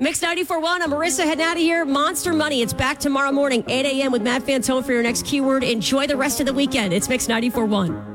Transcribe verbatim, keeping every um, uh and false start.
Mix ninety-four point one. I'm Marissa heading out of here. Monster Money. It's back tomorrow morning, eight a.m. with Matt Fantone for your next keyword. Enjoy the rest of the weekend. It's Mix ninety-four point one.